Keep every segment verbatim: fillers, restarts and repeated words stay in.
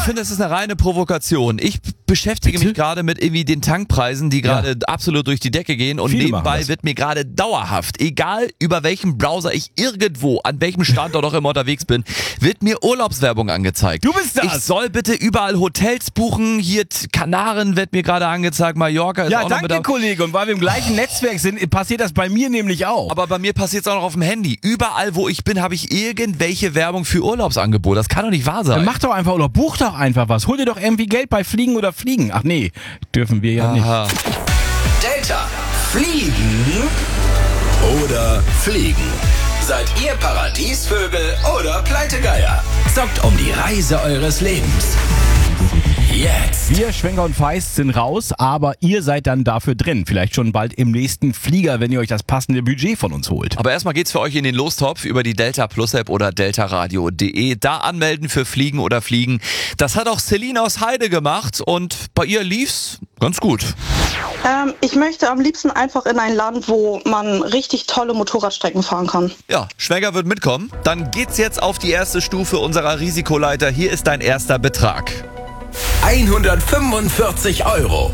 finde, es ist eine reine Provokation. Ich beschäftige Bitte? mich gerade mit irgendwie den Tankpreisen, die gerade ja. absolut durch die Decke gehen und Viele nebenbei wird mir gerade dauerhaft, egal über welchen Browser ich irgendwo, an welchem Standort auch immer unterwegs bin, wird mir Urlaubswerbung angezeigt. Du bist das! Ich soll bitte überall Hotels buchen, hier Kanaren wird mir gerade angezeigt, Mallorca ist Ja, auch noch danke, mit da. Kollege. Und weil wir im gleichen Netzwerk sind, passiert das bei mir nämlich auch. Aber bei mir passiert es auch noch auf dem Handy. Überall, wo ich bin, habe ich irgendwelche Werbung für Urlaubsangebote. Das kann doch nicht wahr sein. Dann mach doch einfach oder buch doch einfach was. Hol dir doch irgendwie Geld bei Fliegen oder Fliegen. Ach nee, dürfen wir ja Aha. nicht. Delta. Fliegen oder fliegen? Seid ihr Paradiesvögel oder Pleitegeier? Zockt um die Reise eures Lebens. Jetzt. Wir, Schwenker und Feist, sind raus, aber ihr seid dann dafür drin. Vielleicht schon bald im nächsten Flieger, wenn ihr euch das passende Budget von uns holt. Aber erstmal geht's für euch in den Lostopf über die Delta Plus App oder deltaradio punkt de. Da anmelden für Fliegen oder Fliegen. Das hat auch Celine aus Heide gemacht und bei ihr lief's ganz gut. Ähm, ich möchte am liebsten einfach in ein Land, wo man richtig tolle Motorradstrecken fahren kann. Ja, Schwenker wird mitkommen. Dann geht's jetzt auf die erste Stufe unserer Risikoleiter. Hier ist dein erster Betrag. hundertfünfundvierzig Euro.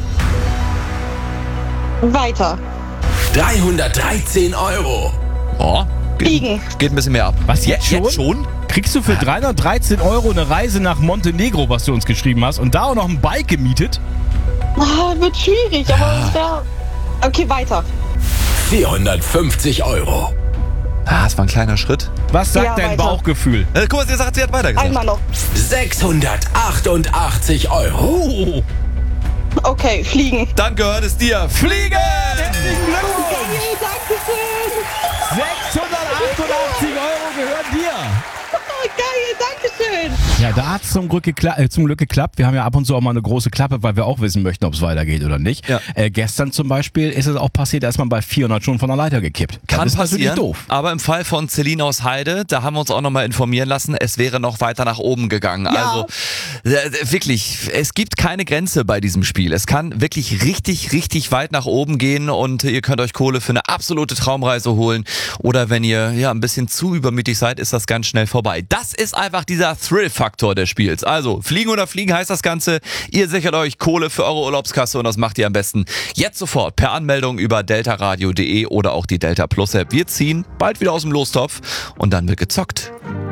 Weiter. dreihundertdreizehn Euro. Oh, geht, Fliegen. geht ein bisschen mehr ab. Was, jetzt schon? Jetzt schon? Kriegst du für dreihundertdreizehn Euro eine Reise nach Montenegro, was du uns geschrieben hast, und da auch noch ein Bike gemietet? Ah, wird schwierig, aber es wäre... Okay, weiter. vierhundertfünfzig Euro. Ah, das war ein kleiner Schritt. Was sagt Ja, dein weiter. Bauchgefühl? Äh, guck mal, sie sagt, sie hat weitergesagt. Einmal noch. sechshundertachtundachtzig Euro. Oh, Okay, fliegen. Dann gehört es dir. Fliegen! herzlichen Glückwunsch! Hey, Dankeschön. sechshundertachtundachtzig Euro gehören dir! Oh, geil, Dankeschön. Ja, da hat es zum, Glück gekla- äh, zum Glück geklappt. Wir haben ja ab und zu auch mal eine große Klappe, weil wir auch wissen möchten, ob es weitergeht oder nicht. Ja. Äh, gestern zum Beispiel ist es auch passiert, da ist man bei vierhundert schon von der Leiter gekippt. Kann das ist natürlich passieren, doof. aber im Fall von Celine aus Heide, da haben wir uns auch nochmal informieren lassen, es wäre noch weiter nach oben gegangen. Ja. Also äh, wirklich, es gibt keine Grenze bei diesem Spiel. Es kann wirklich richtig, richtig weit nach oben gehen und ihr könnt euch Kohle für eine absolute Traumreise holen. Oder wenn ihr ja ein bisschen zu übermütig seid, ist das ganz schnell vorbei. Das ist einfach dieser Thrill-Faktor des Spiels. Also, fliegen oder fliegen heißt das Ganze. Ihr sichert euch Kohle für eure Urlaubskasse und das macht ihr am besten jetzt sofort per Anmeldung über deltaradio punkt de oder auch die Delta Plus App. Wir ziehen bald wieder aus dem Lostopf und dann wird gezockt.